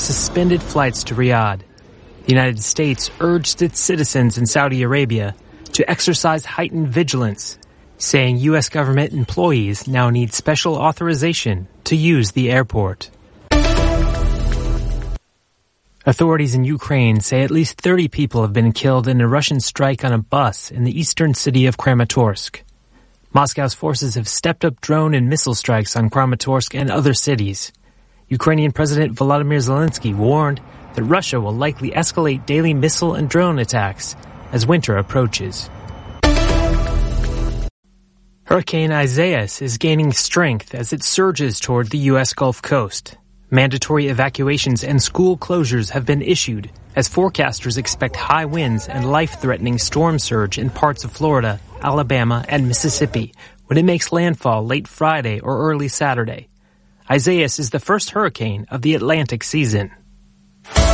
suspended flights to Riyadh. The United States urged its citizens in Saudi Arabia to exercise heightened vigilance, saying U.S. government employees now need special authorization to use the airport. Authorities in Ukraine say at least 30 people have been killed in a Russian strike on a bus in the eastern city of Kramatorsk. Moscow's forces have stepped up drone and missile strikes on Kramatorsk and other cities. Ukrainian President Volodymyr Zelensky warned that Russia will likely escalate daily missile and drone attacks as winter approaches. Hurricane Isaias is gaining strength as it surges toward the U.S. Gulf Coast. Mandatory evacuations and school closures have been issued as forecasters expect high winds and life-threatening storm surge in parts of Florida, Alabama, and Mississippi when it makes landfall late Friday or early Saturday. Isaias is the first hurricane of the Atlantic season.